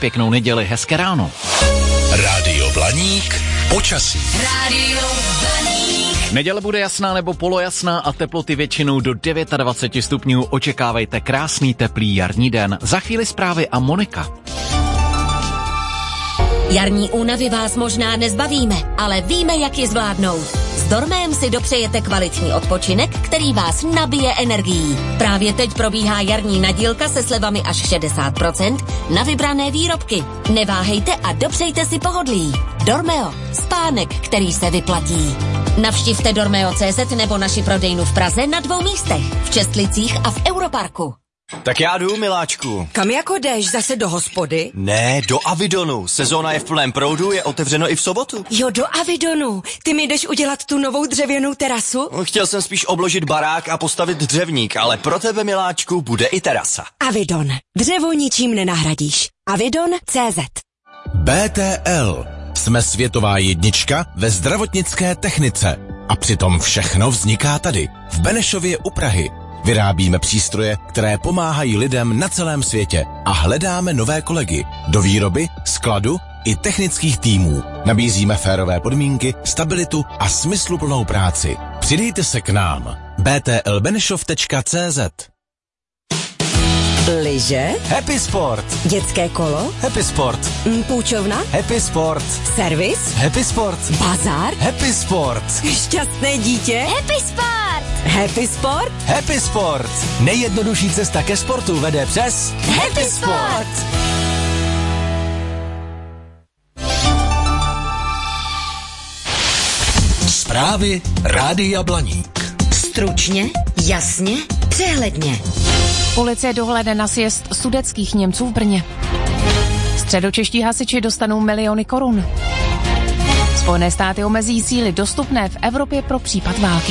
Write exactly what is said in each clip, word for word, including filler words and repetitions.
pěknou neděli, hezké ráno. Rádio Blaník, počasí. Rádio Blaník. Neděle bude jasná nebo polojasná a teploty většinou do dvacet devět stupňů. Očekávejte krásný teplý jarní den. Za chvíli zprávy a Monika. Jarní únavy vás možná nezbavíme, ale víme, jak ji zvládnout. S Dormem si dopřejete kvalitní odpočinek, který vás nabije energií. Právě teď probíhá jarní nadílka se slevami až šedesát procent na vybrané výrobky. Neváhejte a dopřejte si pohodlí. Dormeo, spánek, který se vyplatí. Navštivte dormeo tečka cé zet nebo naši prodejnu v Praze na dvou místech, v Čestlicích a v Europarku. Tak já jdu, miláčku. Kam jako jdeš? Zase do hospody? Ne, do Avidonu. Sezóna je v plném proudu, je otevřeno i v sobotu. Jo, do Avidonu. Ty mi jdeš udělat tu novou dřevěnou terasu? Chtěl jsem spíš obložit barák a postavit dřevník, ale pro tebe, miláčku, bude i terasa. Avidon. Dřevo ničím nenahradíš. Avidon tečka cé zet. bé té el. Jsme světová jednička ve zdravotnické technice. A přitom všechno vzniká tady, v Benešově u Prahy. Vyrábíme přístroje, které pomáhají lidem na celém světě a hledáme nové kolegy do výroby, skladu i technických týmů. Nabízíme férové podmínky, stabilitu a smysluplnou práci. Přidejte se k nám. bé té el benešov tečka cé zet. Lyže? Happy Sport. Dětské kolo? Happy Sport. Mm, půjčovna? Happy Sport. Servis? Happy Sport. Bazar? Happy Sport. Šťastné dítě? Happy Sport! Happy Sport? Happy Sport. Nejjednodušší cesta ke sportu vede přes Happy Sport! Zprávy Rádia Blaník. Stručně, jasně, přehledně. Policie dohlede na sjezd sudetských Němců v Brně. Středočeští hasiči dostanou miliony korun. Spojené státy omezí síly dostupné v Evropě pro případ války.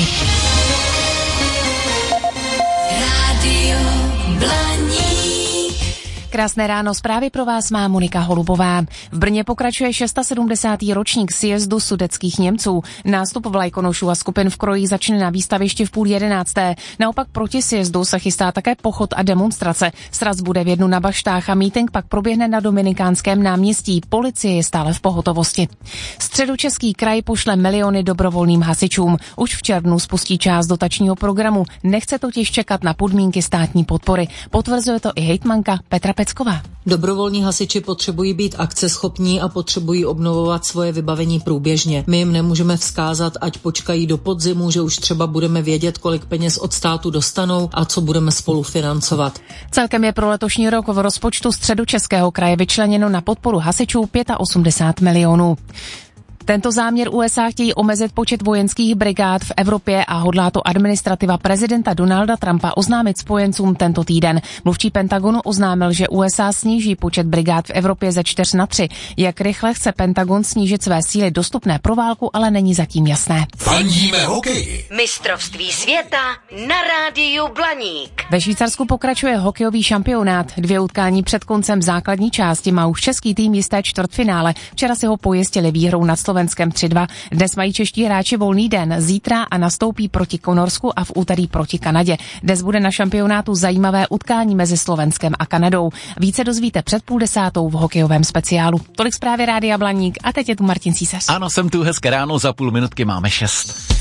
Rádio Blaník. Krásné ráno, zprávy pro vás má Monika Holubová. V Brně pokračuje sedmdesátý šestý ročník sjezdu sudetských Němců. Nástup vlajkonošů a skupin v kroji začne na výstavišti v půl jedenácté. Naopak proti sjezdu se chystá také pochod a demonstrace. Sraz bude v jednu na baštách a mítink pak proběhne na Dominikánském náměstí. Policie je stále v pohotovosti. Středočeský kraj pošle miliony dobrovolným hasičům. Už v červnu spustí část dotačního programu. Nechce totiž čekat na podmínky státní podpory. Potvrzuje to i hejtmanka Petra Pecková. Dobrovolní hasiči potřebují být akceschopní a potřebují obnovovat svoje vybavení průběžně. My jim nemůžeme vzkázat, ať počkají do podzimu, že už třeba budeme vědět, kolik peněz od státu dostanou a co budeme spolufinancovat. Celkem je pro letošní rok v rozpočtu Středočeského kraje vyčleněno na podporu hasičů osmdesát pět milionů. Tento záměr U S A chtějí omezit počet vojenských brigád v Evropě a hodlá to administrativa prezidenta Donalda Trumpa oznámit spojencům tento týden. Mluvčí Pentagonu oznámil, že U S A sníží počet brigád v Evropě ze čtyř na tři. Jak rychle chce Pentagon snížit své síly dostupné pro válku, ale není zatím jasné. Fandíme hokeji. Mistrovství světa na Rádiu Blaník. Ve Švýcarsku pokračuje hokejový šampionát. Dvě utkání před koncem základní části má už český tým jisté čtvrtfinále. Včera si ho pojistili výhrou nad Slovenskem tři dva. Dnes mají čeští hráči volný den, zítra a nastoupí proti Konorsku a v úterý proti Kanadě. Dnes bude na šampionátu zajímavé utkání mezi Slovenskem a Kanadou. Více dozvíte před půl desátou v hokejovém speciálu. Tolik zprávy Rádia Blaník a teď je tu Martin Císař. Ano, jsem tu, hezké ráno, za půl minutky máme šest.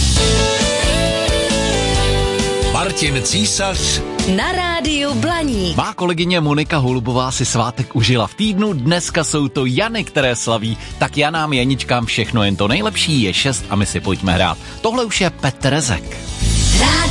Martin Císař Na Rádiu Blaník. Má kolegyně Monika Holubová si svátek užila v týdnu, dneska jsou to Jany, které slaví, tak já nám Janičkám všechno jen to nejlepší, je šest a my si pojďme hrát. Tohle už je Petr Rezek.